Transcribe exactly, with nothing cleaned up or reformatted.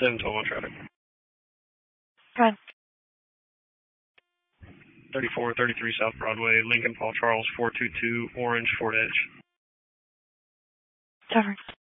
seven twelve traffic. Go ahead. thirty-four thirty-three South Broadway, Lincoln Paul Charles four two two, Orange, Ford Edge. Cover.